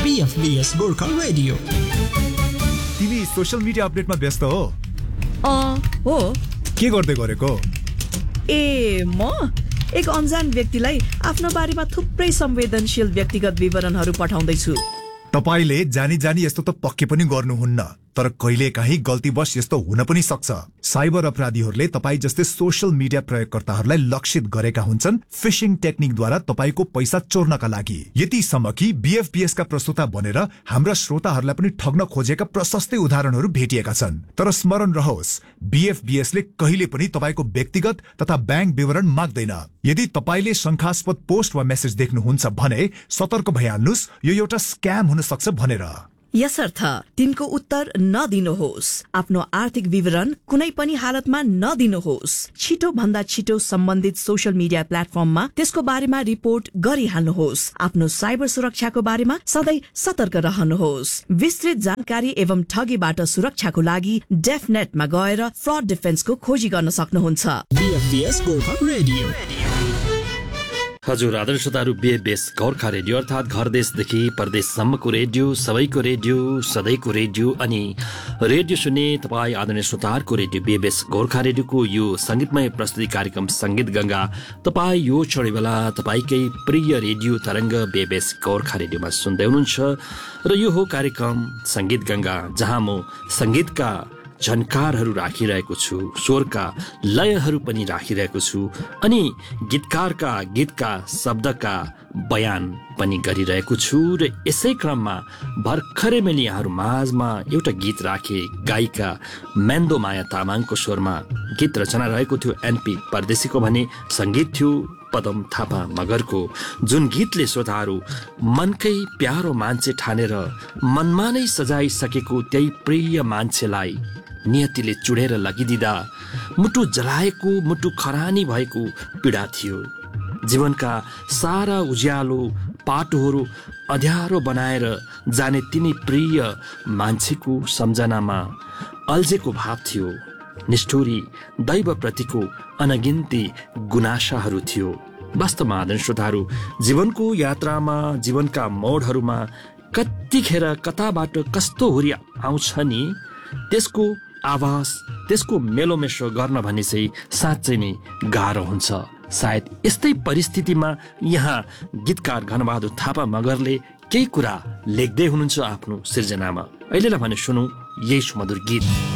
BFBS Gorkha radio. तिमी social media अपडेटमा व्यस्त हो? हो। के गर्दै गरेको? म एक अनजान व्यक्तिलाई आफ्नो बारेमा थुप्रै संवेदनशील व्यक्तिगत विवरणहरू पठाउँदैछु। तपाईले जानी जानी यस्तो त पक्कै पनि गर्नुहुन्न, तर कहिलेकाहीँ गल्तीवश यस्तो हुन पनि सक्छ। साइबर अपराधीहरूले तपाई जस्तै सोशल मिडिया प्रयोगकर्ताहरूलाई लक्षित गरेका हुन्छन् फिशिङ टेक्निकद्वारा तपाईको पैसा चोर्नका लागि। यतिसम्म कि BFBS का प्रस्तोता बनेर हाम्रा श्रोताहरूलाई पनि ठग्न खोजेका प्रशस्तै उदाहरणहरू भेटिएका छन्। तर स्मरण रहोस्, BFBS ले कहिले पनि तपाईको व्यक्तिगत तथा ब्याङ्क विवरण माग्दैन। यदि तपाईले शंकास्पद पोस्ट वा मेसेज देख्नुहुन्छ भने सतर्क भइहाल्नुस्, यो एउटा स्क्याम हुन सक्छ भनेर। यसर्थ तिनको उत्तर नदिनुहोस्। आफ्नो आर्थिक विवरण कुनै पनि हालतमा नदिनुहोस्। छिटो भन्दा छिटो सम्बन्धित सोशल मिडिया प्लेटफर्ममा त्यसको बारेमा रिपोर्ट गरिहाल्नुहोस्। आफ्नो साइबर सुरक्षाको बारेमा सधैँ सतर्क रहनुहोस्। विस्तृत जानकारी एवं ठगीबाट सुरक्षाको लागि डेफनेटमा गएर फ्रड डिफेन्सको खोजी गर्न सक्नुहुन्छ। BFBS Gorkha radio. हजुर आदर्श श्रोताहरू, BFBS गोर्खा रेडियो अर्थात् घर देशदेखि परदेशसम्मको रेडियो, सबैको रेडियो, सधैँको रेडियो अनि रेडियो सुन्ने तपाईँ आदरणीय श्रोताहरूको रेडियो BFBS गोर्खा रेडियोको यो संगीतमय प्रस्तुति कार्यक्रम संगीत गंगा तपाईँ यो क्षण बेला तपाईँकै प्रिय रेडियो तरंग BFBS गोर्खा रेडियोमा सुन्दै हुनुहुन्छ। र यो हो कार्यक्रम संगीत गंगा, जहाँ म संगीतका झन्कारहरू राखिरहेको छु, स्वरका लयहरू पनि राखिरहेको छु अनि गीतकारका गीतका शब्दका बयान पनि गरिरहेको छु। र यसै क्रममा भर्खरै मैले यहाँहरू माझमा एउटा गीत राखे। गायिका मेन्दो माया तामाङको स्वरमा गीत रचना रहेको थियो NP परदेशीको भने सङ्गीत थियो पदम थापा मगरको, जुन गीतले श्रोताहरू मनकै प्यारो मान्छे ठानेर मनमा नै सजाइसकेको त्यही प्रिय मान्छेलाई नियतिले चुडेर लगिदिँदा मुटु जलाएको, मुटु खरानी भएको पीडा थियो। जीवनका सारा उज्यालो पाटोहरू अँध्यारो बनाएर जाने तिनी प्रिय मान्छेको सम्झनामा अल्झेको भाव थियो। निष्ठुरी दैवप्रतिको अनगिन्ती गुनासाहरू थियो। वास्तवमा आदरणीय श्रोताहरू, जीवनको यात्रामा, जीवनका मोडहरूमा कतिखेर कताबाट कस्तो हुरी आउँछ नि, त्यसको आवाज, त्यसको मेलोमेसो गर्न भने चाहिँ साँच्चै नै गाह्रो हुन्छ। सायद यस्तै परिस्थितिमा यहाँ गीतकार घनबहादुर थापा मगरले केही कुरा लेख्दै हुनुहुन्छ आफ्नो सिर्जनामा। अहिलेलाई भने सुनौ यही सुमधुर गीत।